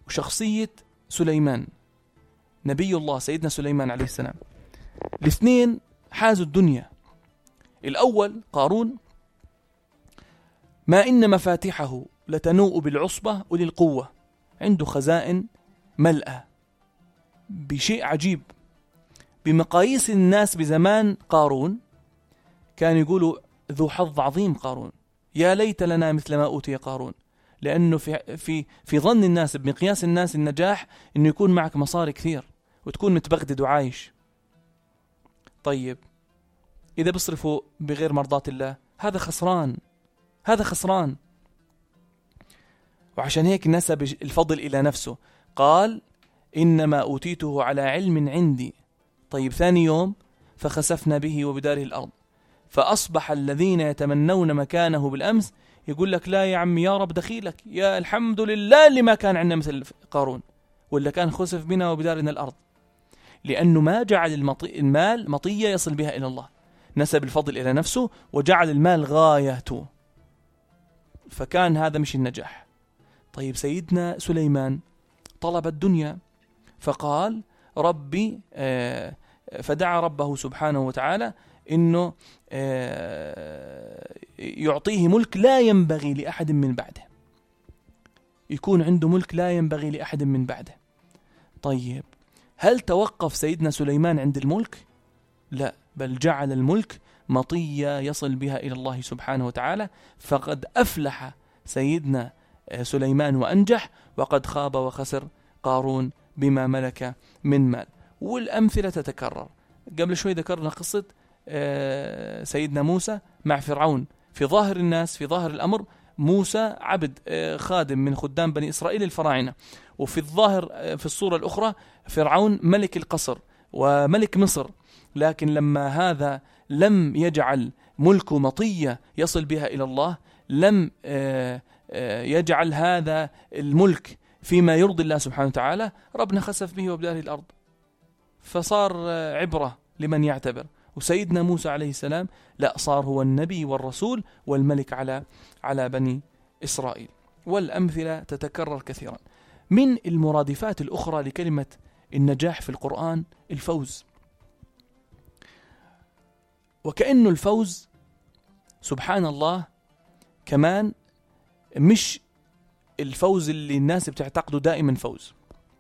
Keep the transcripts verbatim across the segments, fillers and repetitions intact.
وشخصية سليمان نبي الله سيدنا سليمان عليه السلام. الاثنين حازوا الدنيا. الأول قارون ما إن مفاتحه لتنوء بالعصبة أولي القوة، عنده خزائن ملأة بشيء عجيب. بمقاييس الناس بزمان قارون كان يقولوا ذو حظ عظيم قارون، يا ليت لنا مثل ما أوتي قارون، لأنه في في في ظن الناس بمقياس الناس النجاح إنه يكون معك مصاري كثير وتكون متبغدد وعايش. طيب إذا بصرفوا بغير مرضاة الله هذا خسران، هذا خسران. وعشان هيك نسب الفضل إلى نفسه، قال إنما أوتيته على علم عندي. طيب ثاني يوم فخسفنا به وبداره الأرض فأصبح الذين يتمنون مكانه بالأمس يقول لك لا يا عمي يا رب دخيلك، يا الحمد لله اللي ما كان عندنا مثل قارون ولا كان خسف بنا وبدارنا الأرض، لأنه ما جعل المطي المال مطية يصل بها إلى الله، نسب الفضل إلى نفسه وجعل المال غايته، فكان هذا مش النجاح. طيب سيدنا سليمان طلب الدنيا فقال ربي آه فدعا ربه سبحانه وتعالى إنه آه يعطيه ملك لا ينبغي لأحد من بعده، يكون عنده ملك لا ينبغي لأحد من بعده. طيب هل توقف سيدنا سليمان عند الملك؟ لا، بل جعل الملك مطية يصل بها إلى الله سبحانه وتعالى، فقد أفلح سيدنا سليمان وأنجح، وقد خاب وخسر قارون بما ملك من مال. والأمثلة تتكرر. قبل شوي ذكرنا قصة سيدنا موسى مع فرعون. في ظاهر الناس في ظاهر الأمر موسى عبد خادم من خدام بني إسرائيل الفراعنة، وفي الظاهر في الصورة الأخرى فرعون ملك القصر وملك مصر، لكن لما هذا لم يجعل ملكه مطية يصل بها إلى الله، لم يجعل هذا الملك فيما يرضي الله سبحانه وتعالى، ربنا خسف به وبداره الأرض، فصار عبرة لمن يعتبر. وسيدنا موسى عليه السلام لا، صار هو النبي والرسول والملك على على بني إسرائيل. والأمثلة تتكرر كثيرا. من المرادفات الأخرى لكلمة النجاح في القرآن الفوز، وكأنه الفوز سبحان الله كمان مش الفوز اللي الناس بتعتقده دائما فوز.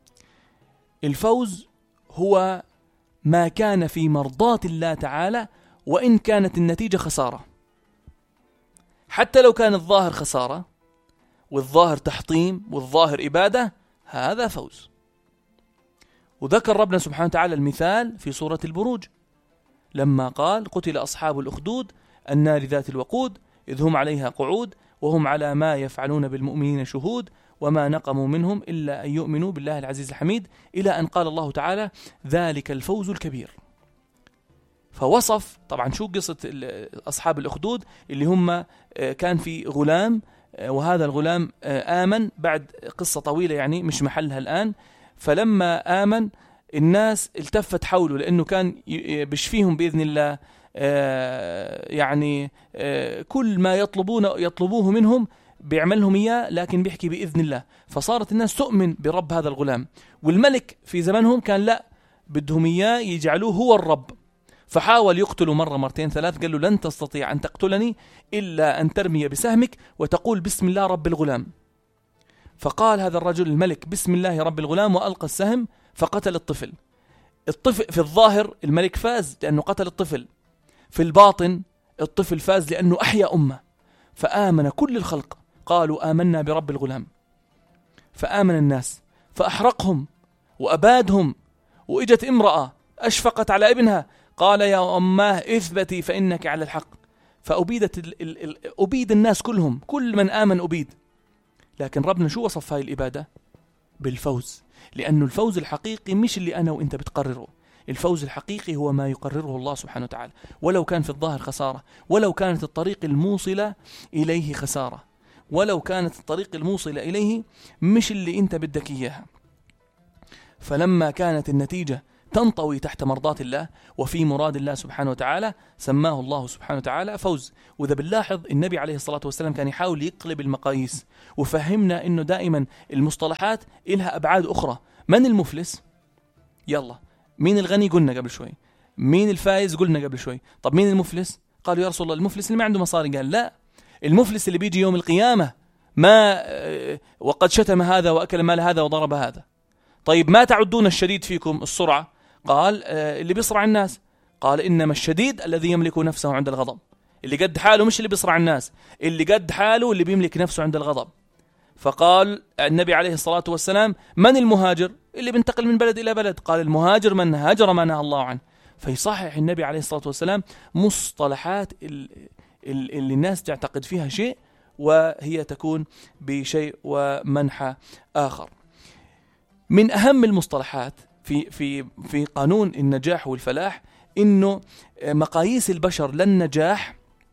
الفوز هو ما كان في مرضاة الله تعالى وإن كانت النتيجة خسارة، حتى لو كان الظاهر خسارة والظاهر تحطيم والظاهر إبادة، هذا فوز. وذكر ربنا سبحانه وتعالى المثال في سورة البروج لما قال قتل أصحاب الأخدود النار ذات الوقود إذ هم عليها قعود وهم على ما يفعلون بالمؤمنين شهود وما نقموا منهم إلا أن يؤمنوا بالله العزيز الحميد، إلى أن قال الله تعالى ذلك الفوز الكبير. فوصف طبعا شو قصة أصحاب الأخدود اللي هم كان في غلام، وهذا الغلام آمن بعد قصة طويلة يعني مش محلها الآن. فلما آمن الناس التفت حوله لأنه كان بشفيهم بإذن الله، يعني كل ما يطلبون يطلبوه منهم بيعملهم إياه، لكن بيحكي بإذن الله. فصارت الناس تؤمن برب هذا الغلام، والملك في زمانهم كان لا، بدهم إياه يجعلوه هو الرب. فحاول يقتله مرة مرتين ثلاث، قال له لن تستطيع أن تقتلني إلا أن ترمي بسهمك وتقول بسم الله رب الغلام. فقال هذا الرجل الملك بسم الله رب الغلام وألقى السهم فقتل الطفل. الطفل في الظاهر الملك فاز لأنه قتل الطفل، في الباطن الطفل فاز لأنه أحيا أمة، فآمن كل الخلق قالوا آمنا برب الغلام. فآمن الناس فأحرقهم وأبادهم. وإجت امرأة أشفقت على ابنها، قال يا أماه اثبتي فإنك على الحق. فأبيدت ال ال ال أبيد الناس كلهم، كل من آمن أبيد. لكن ربنا شو وصف هاي الإبادة؟ بالفوز، لأنه الفوز الحقيقي مش اللي أنا وإنت بتقرره. الفوز الحقيقي هو ما يقرره الله سبحانه وتعالى، ولو كان في الظاهر خسارة، ولو كانت الطريق الموصلة إليه خسارة، ولو كانت الطريق الموصلة إليه مش اللي أنت بدك إياها. فلما كانت النتيجة تنطوي تحت مرضات الله وفي مراد الله سبحانه وتعالى، سماه الله سبحانه وتعالى فوز. وإذا بنلاحظ النبي عليه الصلاة والسلام كان يحاول يقلب المقاييس، وفهمنا إنه دائما المصطلحات إلها أبعاد أخرى. من المفلس؟ يلا، مين الغني؟ قلنا قبل شوي. مين الفائز؟ قلنا قبل شوي. طب مين المفلس؟ قالوا يا رسول الله المفلس اللي ما عنده مصاري. قال لا، المفلس اللي بيجي يوم القيامة ما وقد شتم هذا وأكل مال هذا وضرب هذا. طيب ما تعدون الشديد فيكم السرعة؟ قال اللي بيصرع الناس. قال إنما الشديد الذي يملك نفسه عند الغضب. اللي قد حاله مش اللي بيصرع الناس، اللي قد حاله اللي بيملك نفسه عند الغضب. فقال النبي عليه الصلاة والسلام من المهاجر؟ اللي بينتقل من بلد إلى بلد. قال المهاجر من هاجر ما نهى الله عنه. فيصحح النبي عليه الصلاة والسلام مصطلحات اللي الناس تعتقد فيها شيء وهي تكون بشيء ومنحى آخر. من أهم المصطلحات في في في قانون النجاح والفلاح إنه مقاييس البشر للنجاح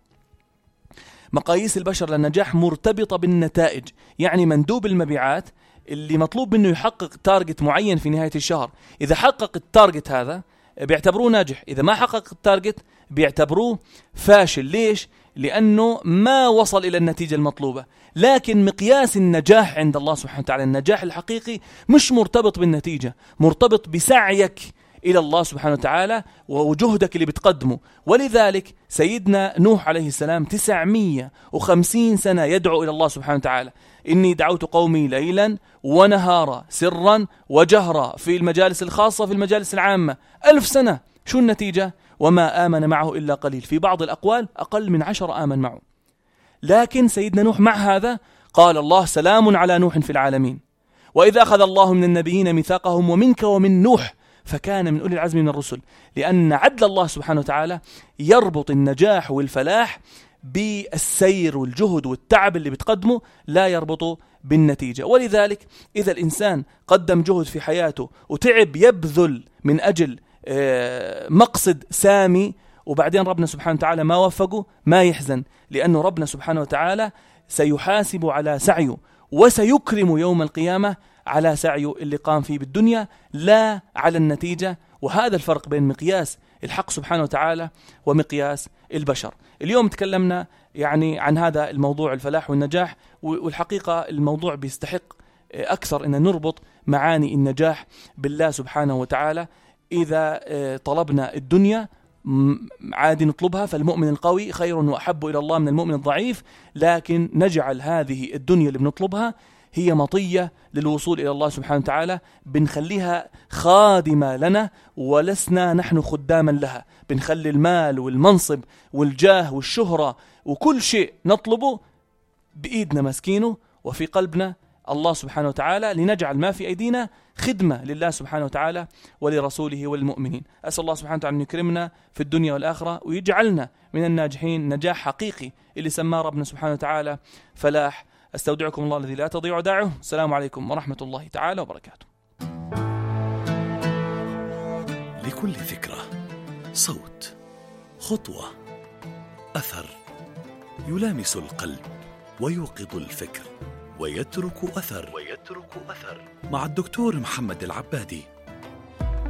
مقاييس البشر للنجاح مرتبطة بالنتائج. يعني مندوب المبيعات اللي مطلوب منه يحقق تارجت معين في نهاية الشهر، إذا حقق التارجت هذا بيعتبروه ناجح، إذا ما حقق التارجت بيعتبروه فاشل. ليش؟ لأنه ما وصل إلى النتيجة المطلوبة. لكن مقياس النجاح عند الله سبحانه وتعالى، النجاح الحقيقي مش مرتبط بالنتيجة، مرتبط بسعيك إلى الله سبحانه وتعالى وجهدك اللي بتقدمه. ولذلك سيدنا نوح عليه السلام تسعمية وخمسين سنة يدعو إلى الله سبحانه وتعالى. إني دعوت قومي ليلا ونهارا سرا وجهرا، في المجالس الخاصة في المجالس العامة. ألف سنة. شو النتيجة؟ وما آمن معه إلا قليل. في بعض الأقوال أقل من عشر آمن معه. لكن سيدنا نوح مع هذا قال الله سلام على نوح في العالمين، وإذا أخذ الله من النبيين ميثاقهم ومنك ومن نوح فكان من أولي العزم من الرسل. لأن عدل الله سبحانه وتعالى يربط النجاح والفلاح بالسير والجهد والتعب اللي بتقدمه، لا يربطه بالنتيجة. ولذلك إذا الإنسان قدم جهد في حياته وتعب يبذل من أجل مقصد سامي وبعدين ربنا سبحانه وتعالى ما وفقه، ما يحزن، لأنه ربنا سبحانه وتعالى سيحاسب على سعيه وسيكرم يوم القيامة على سعيه اللي قام فيه بالدنيا، لا على النتيجة. وهذا الفرق بين مقياس الحق سبحانه وتعالى ومقياس البشر. اليوم تكلمنا يعني عن هذا الموضوع الفلاح والنجاح، والحقيقة الموضوع بيستحق أكثر أن نربط معاني النجاح بالله سبحانه وتعالى. إذا طلبنا الدنيا عادي نطلبها، فالمؤمن القوي خير وأحب إلى الله من المؤمن الضعيف، لكن نجعل هذه الدنيا اللي بنطلبها هي مطية للوصول إلى الله سبحانه وتعالى، بنخليها خادمة لنا ولسنا نحن خداما لها. بنخلي المال والمنصب والجاه والشهرة وكل شيء نطلبه بإيدنا مسكينه وفي قلبنا الله سبحانه وتعالى، لنجعل ما في أيدينا خدمة لله سبحانه وتعالى ولرسوله والمؤمنين. أسأل الله سبحانه وتعالى أن يكرمنا في الدنيا والآخرة ويجعلنا من الناجحين نجاح حقيقي اللي سماه ربنا سبحانه وتعالى فلاح. أستودعكم الله الذي لا تضيع ودائعه. السلام عليكم ورحمة الله تعالى وبركاته. لكل فكرة صوت، خطوة، أثر يلامس القلب ويوقظ الفكر ويترك أثر ويترك أثر مع الدكتور محمد العبادي.